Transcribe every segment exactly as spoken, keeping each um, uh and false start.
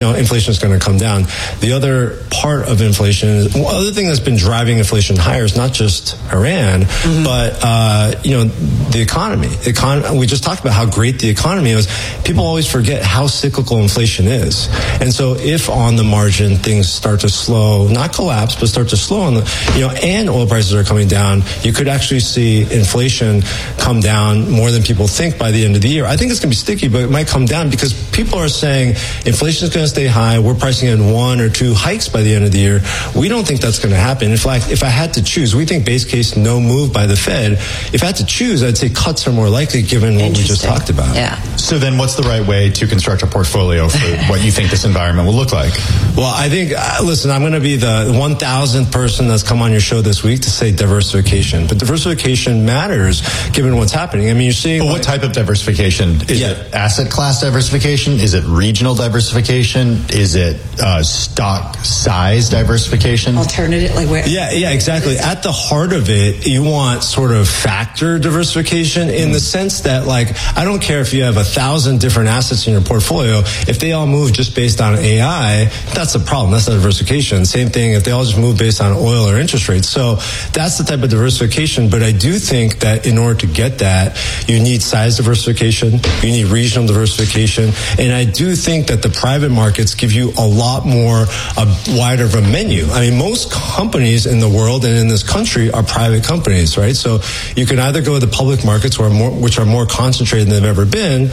you know, inflation is going to come down. The other part of inflation, the other thing that's been driving inflation higher is not just Iran, mm-hmm. but, uh, you know, the economy. Econ- we just talked about how great the economy is. People always forget how cyclical inflation is. And so if on the margin things start to slow, not collapse, but start to slow on the, you know, and oil prices are coming down, you could actually see inflation come down more than people think by the end of the year. I think it's going to be sticky, but it might come down because people are saying inflation is going to stay high. We're pricing in one or two hikes by the end of the year. We don't think that's going to happen. In fact, if I had to choose, we think base case no move by the Fed. If I had to choose, I'd say cuts are more likely given what we just talked about. Yeah. So then what's the right way to construct a portfolio for what you think this environment will look like? Well, I think, uh, listen, I'm going to be the one thousandth person that's come on your show this week to say diversification. But diversification matters given what's happening. I mean, you're seeing... But what like, type of diversification? Is yeah. it asset class diversification? Is it regional diversification? Is it uh, stock size diversification? Alternative, like where? Yeah, yeah, exactly. At the heart of it, you want sort of factor diversification in mm. the sense that, like, I don't care if you have a thousand different assets in your portfolio. If they all move just based on A I, that's a problem. That's not diversification. Same thing if they all just move based on oil or interest rates. So that's the type of diversification. But I do think that in order to get that, you need size diversification, you need regional diversification, and I do think that the private markets give you a lot more, a wider of a menu. I mean, most companies in the world and in this country are private companies, right? So you can either go to the public markets, which are more, which are more concentrated than they've ever been,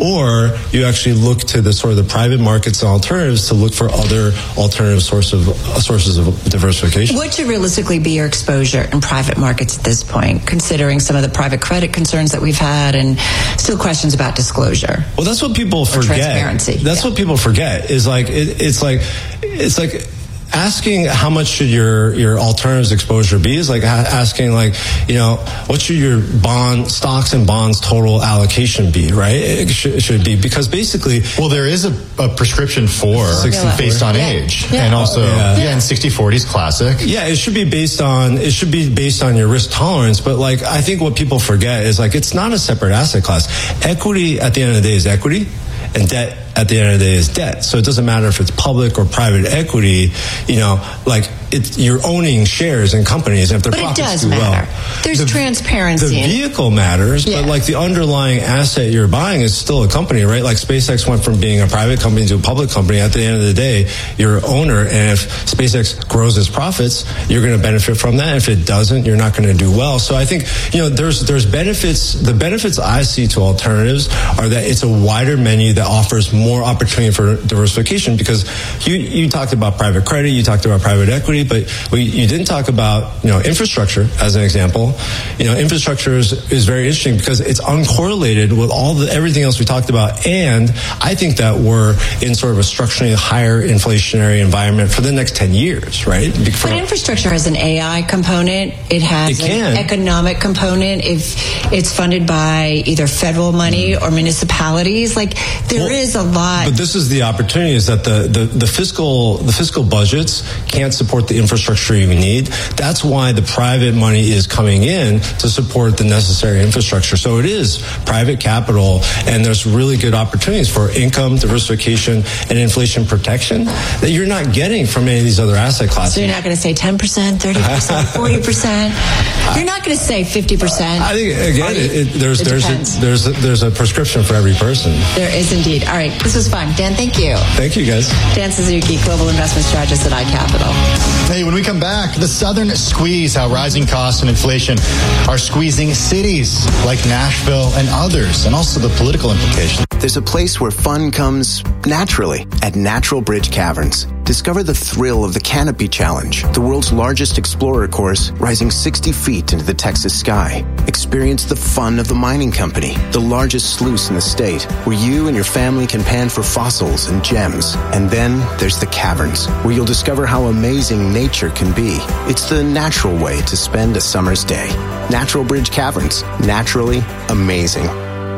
or you actually look to the sort of the private markets and alternatives to look for other alternative source of, uh, sources of diversification. What should realistically be your exposure in private markets at this point, considering some of the private credit concerns that we've had and still questions about disclosure? Well, that's what people forget. Transparency. That's yeah. what people forget is like, it, it's like, it's like, asking how much should your, your alternatives exposure be is like asking, like, you know, what should your bond, stocks and bonds total allocation be, right? It should, it should be, because basically... Well, there is a, a prescription for based on yeah. age. Yeah. And also, yeah, yeah, and sixty forty is classic. Yeah, it should be based on, it should be based on your risk tolerance. But, like, I think what people forget is, like, it's not a separate asset class. Equity, at the end of the day, is equity. And debt, at the end of the day, is debt. So it doesn't matter if it's public or private equity, you know, like, it, you're owning shares in companies. And if their but profits it does do matter. well, There's the, transparency. The vehicle matters, yeah. but, like, the underlying asset you're buying is still a company, right? Like, SpaceX went from being a private company to a public company. At the end of the day, you're an owner, and if SpaceX grows its profits, you're going to benefit from that. If it doesn't, you're not going to do well. So I think, you know, there's there's benefits. The benefits I see to alternatives are that it's a wider menu that offers more opportunity for diversification, because you you talked about private credit, you talked about private equity, but we you didn't talk about, you know, infrastructure as an example. You know, infrastructure is, is very interesting because it's uncorrelated with all the everything else we talked about, and I think that we're in sort of a structurally higher inflationary environment for the next ten years, right? For, but infrastructure has an A I component. It has it an economic component. If it's funded by either federal money or municipalities, like there well, is a lot. But this is the opportunity: is that the, the the fiscal the fiscal budgets can't support the infrastructure you need. That's why the private money is coming in to support the necessary infrastructure. So it is private capital, and there's really good opportunities for income diversification and inflation protection that you're not getting from any of these other asset classes. So you're not going to say ten percent, thirty percent, forty percent. You're not going to say fifty percent. I think again, it, it, there's it there's a, there's a, there's a prescription for every person. There is indeed. All right, this was fun, Dan. Thank you. Thank you, guys. Dan Suzuki, Global Investment Strategist at iCapital. Hey, when we come back, the Southern Squeeze, how rising costs and inflation are squeezing cities like Nashville and others, and also the political implications. There's a place where fun comes naturally at Natural Bridge Caverns. Discover the thrill of the Canopy Challenge, the world's largest explorer course rising sixty feet into the Texas sky. Experience the fun of the mining company, the largest sluice in the state, where you and your family can pan for fossils and gems. And then there's the caverns, where you'll discover how amazing nature can be. It's the natural way to spend a summer's day. Natural Bridge Caverns, naturally amazing.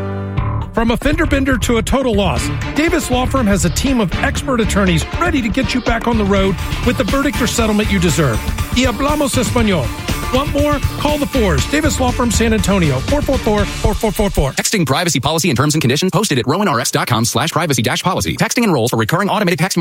From a fender bender to a total loss, Davis Law Firm has a team of expert attorneys ready to get you back on the road with the verdict or settlement you deserve. Y hablamos español. Want more? Call the fours. Davis Law Firm San Antonio, four four four, four four four four. Texting privacy policy and terms and conditions posted at rowan r x dot com slash privacy dash policy. Texting enrolls for recurring automated text